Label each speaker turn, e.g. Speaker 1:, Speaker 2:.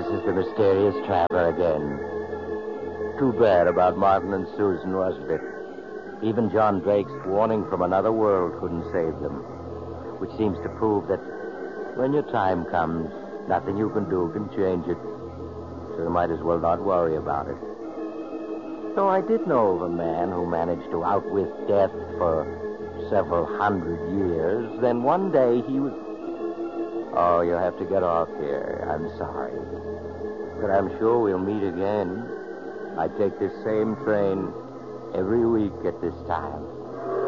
Speaker 1: This is the mysterious traveler again. Too bad about Martin and Susan, wasn't it? Even John Drake's warning from another world couldn't save them. Which seems to prove that when your time comes, nothing you can do can change it. So you might as well not worry about it. So I did know of a man who managed to outwit death for several hundred years. Then one day he was... Oh, you have to get off here. I'm sorry. But I'm sure we'll meet again. I take this same train every week at this time.